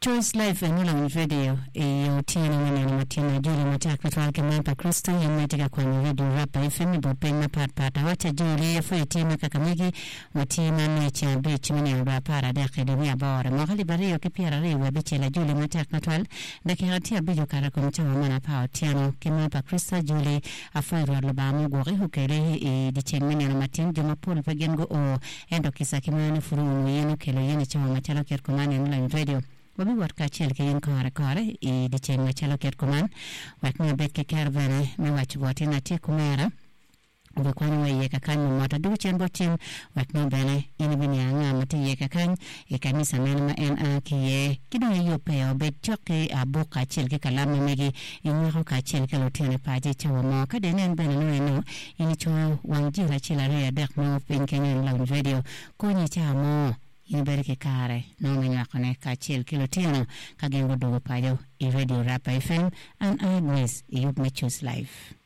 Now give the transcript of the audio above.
Choice Life enula video yotiana mwana matina Julie Mataka twalke mapa Kristo yametika kwenye radio rapa FM bopena pat wacha Julie yafu itima Kakamegi watima mecha beach mwana rapa da akademia bora mahali bariyo kipira rewa biche la Julie Mataka twal dakiratia bijo karako mchawa mana pao tiano kimapa Kristo Julie afuiru alubamu gori hukele dichengmeni na matin jumapoli pagengo o endo kisa kimani furu yenu kelo yenu chawa machalo kerkumani enula radio wabi warka chelke yin kare di chenga chalo ket kuman watna betke kervene me wachi wati na ti kumera ube kwani wa yeka kanyu mata du chen bochen watna bene ini bini anga mati yeka kany kanisa menma NA kiye kido yo peo bet choke abuka chelke kalama megi inyo ka chelke lotene paje chawa mo ka denen bene no ini cho wangjira chila rea dek no pinkenyen laun radio konyi cha mo Ibereke kare no menya kone ka chil kilotino kagengo dogo payo I radio rapa FM and I miss you me choose life.